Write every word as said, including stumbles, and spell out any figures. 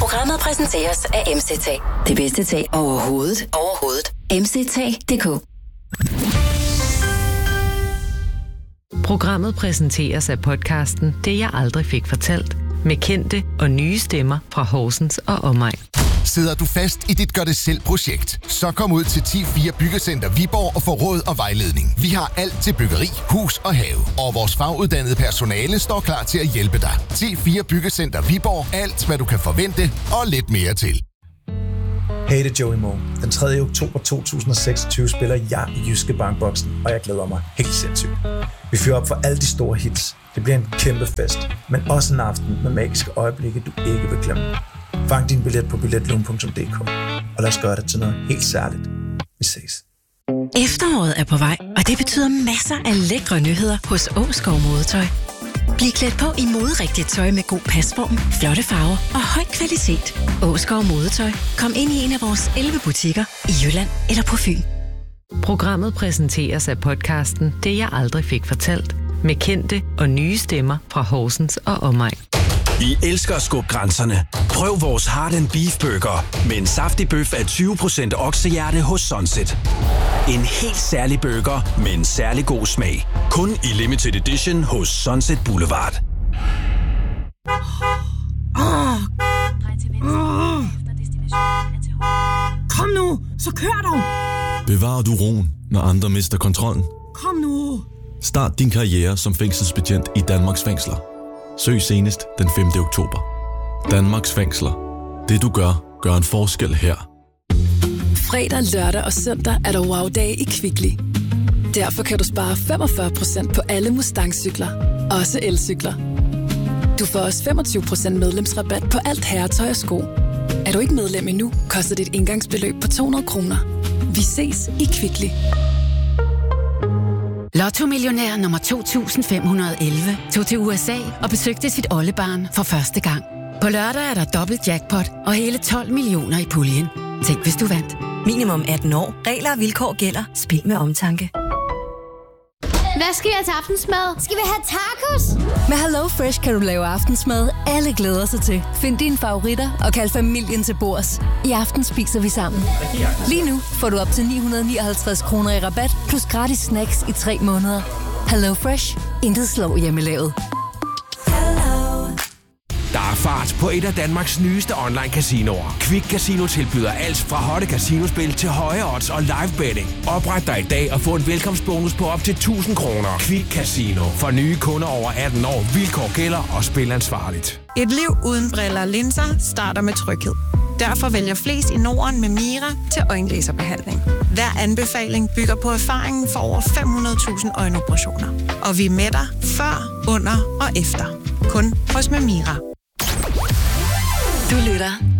Programmet præsenteres af M C T. Det bedste tag overhovedet. Overhovedet. M C T punktum d k. Programmet præsenteres af podcasten Det jeg aldrig fik fortalt, med kendte og nye stemmer fra Horsens og omegn. Sidder du fast i dit gør-det-selv-projekt? Så kom ud til T fire Byggecenter Viborg og få råd og vejledning. Vi har alt til byggeri, hus og have. Og vores faguddannede personale står klar til at hjælpe dig. T fire Byggecenter Viborg. Alt, hvad du kan forvente og lidt mere til. Hey, det er Joey Moe. Den tredje oktober to tusind og seksogtyve spiller jeg i Jyske Bankboksen, og jeg glæder mig helt sindssygt. Vi fyrer op for alle de store hits. Det bliver en kæmpe fest, men også en aften med magiske øjeblikke, du ikke vil glemme. Fang din billet på billetlugen punktum d k, og lad os gøre det til noget helt særligt. Vi ses. Efteråret er på vej, og det betyder masser af lækre nyheder hos Åskov Modetøj. Bliv klædt på i moderigtigt tøj med god pasform, flotte farver og høj kvalitet. Åskov Modetøj. Kom ind i en af vores elleve butikker i Jylland eller på Fyn. Programmet præsenteres af podcasten Det jeg aldrig fik fortalt, med kendte og nye stemmer fra Horsens og omegn. Vi elsker at skubbe grænserne. Prøv vores Heart and Beef Burger med en saftig bøf af tyve procent oksehjerte hos Sunset. En helt særlig burger med en særlig god smag. Kun i limited edition hos Sunset Boulevard. Oh. Oh. Kom nu, så kør dog! Bevarer du roen, når andre mister kontrollen? Kom nu! Start din karriere som fængselsbetjent i Danmarks fængsler. Søg senest den femte oktober. Danmarks fængsler. Det du gør, gør en forskel her. Fredag, lørdag og søndag er der wow-dage i Kvickly. Derfor kan du spare femogfyrre procent på alle Mustang-cykler. Også elcykler. Du får også femogtyve procent medlemsrabat på alt herretøj og sko. Er du ikke medlem endnu, koster det et engangsbeløb på to hundrede kroner. Vi ses i Kvickly. Lotto-millionær nummer to tusind fem hundrede og elleve tog til U S A og besøgte sit oldebarn for første gang. På lørdag er der dobbelt jackpot og hele tolv millioner i puljen. Tænk, hvis du vandt. Minimum atten år. Regler og vilkår gælder. Spil med omtanke. Hvad skal jeg til aftensmad? Skal vi have tacos? Med Hello Fresh kan du lave aftensmad, alle glæder sig til. Find dine favoritter og kald familien til bords. I aften spiser vi sammen. Lige nu får du op til ni hundrede nioghalvtreds kroner i rabat, plus gratis snacks i tre måneder. Hello Fresh. Intet slår hjemmelavet. Der er fart på et af Danmarks nyeste online-casinoer. Quick Casino tilbyder alt fra hotte casinospil til høje odds og live betting. Opret dig i dag og få en velkomstbonus på op til tusind kroner. Quick Casino. For nye kunder over atten år. Vilkår gælder og spil ansvarligt. Et liv uden briller og linser starter med tryghed. Derfor vælger flest i Norden med Mira til øjenlaserbehandling. Hver anbefaling bygger på erfaringen for over fem hundrede tusind øjenoperationer. Og vi er med dig før, under og efter. Kun hos Mira. Du lytter